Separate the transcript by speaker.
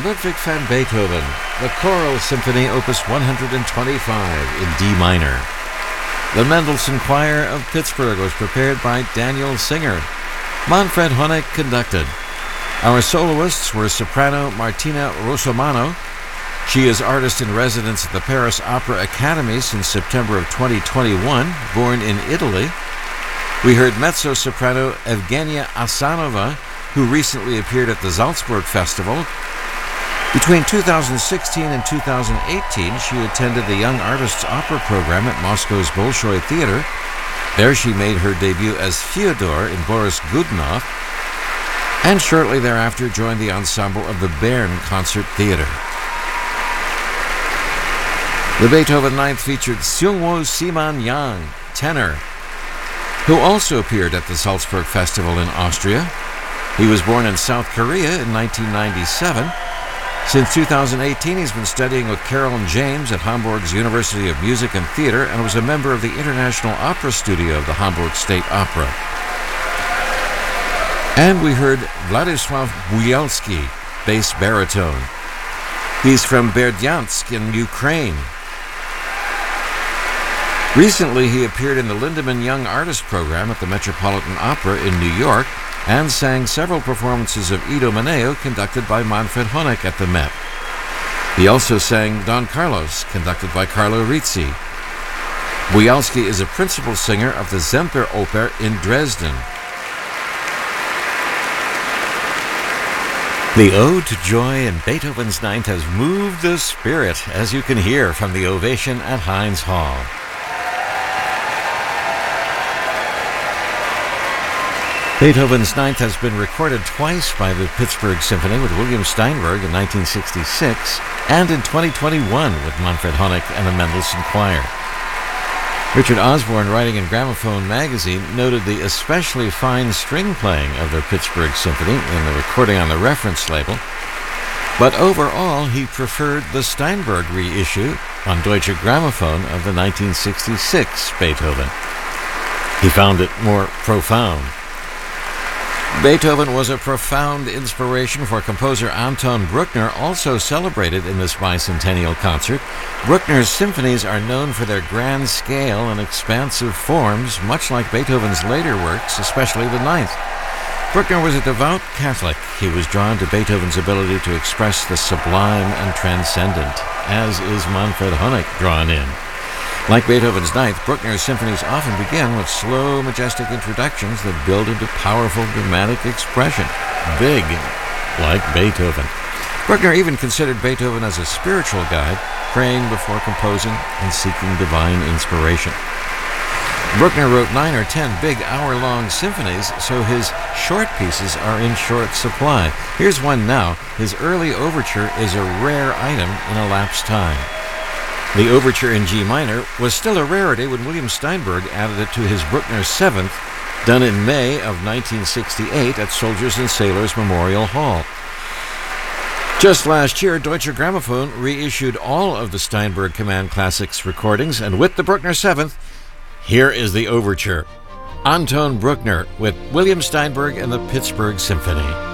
Speaker 1: Ludwig van Beethoven, the Choral Symphony Opus 125 in D minor. The Mendelssohn Choir of Pittsburgh was prepared by Daniel Singer. Manfred Honeck conducted. Our soloists were soprano Martina Rossomano. She is artist in residence at the Paris Opera Academy since September of 2021, born in Italy. We heard mezzo-soprano Evgenia Asanova, who recently appeared at the Salzburg Festival. Between 2016 and 2018, she attended the Young Artists Opera program at Moscow's Bolshoi Theater. There she made her debut as Fyodor in Boris Godunov, and shortly thereafter joined the ensemble of the Bern Concert Theater. The Beethoven Ninth featured Seungwoo Siman Yang, tenor, who also appeared at the Salzburg Festival in Austria. He was born in South Korea in 1997. Since 2018, he's been studying with Carolyn James at Hamburg's University of Music and Theater and was a member of the International Opera Studio of the Hamburg State Opera. And we heard Władysław Bujalski, bass baritone. He's from Berdyansk in Ukraine. Recently, he appeared in the Lindemann Young Artist Program at the Metropolitan Opera in New York and sang several performances of Idomeneo conducted by Manfred Honeck at the Met. He also sang Don Carlos, conducted by Carlo Rizzi. Bujalski is a principal singer of the Semperoper in Dresden. The Ode to Joy in Beethoven's Ninth has moved the spirit, as you can hear from the ovation at Heinz Hall. Beethoven's Ninth has been recorded twice by the Pittsburgh Symphony with William Steinberg in 1966 and in 2021 with Manfred Honeck and the Mendelssohn Choir. Richard Osborne, writing in Gramophone magazine, noted the especially fine string playing of the Pittsburgh Symphony in the recording on the reference label, but overall he preferred the Steinberg reissue on Deutsche Grammophon of the 1966 Beethoven. He found it more profound. Beethoven was a profound inspiration for composer Anton Bruckner, also celebrated in this bicentennial concert. Bruckner's symphonies are known for their grand scale and expansive forms, much like Beethoven's later works, especially the Ninth. Bruckner was a devout Catholic. He was drawn to Beethoven's ability to express the sublime and transcendent, as is Manfred Honeck drawn in. Like Beethoven's Ninth, Bruckner's symphonies often begin with slow, majestic introductions that build into powerful, dramatic expression. Big, like Beethoven. Bruckner even considered Beethoven as a spiritual guide, praying before composing and seeking divine inspiration. Bruckner wrote 9 or 10 big hour-long symphonies, so his short pieces are in short supply. Here's one now. His early overture is a rare item in elapsed time. The overture in G minor was still a rarity when William Steinberg added it to his Bruckner Seventh, done in May of 1968 at Soldiers and Sailors Memorial Hall. Just last year, Deutsche Grammophon reissued all of the Steinberg Command Classics recordings, and with the Bruckner Seventh, here is the overture. Anton Bruckner with William Steinberg and the Pittsburgh Symphony.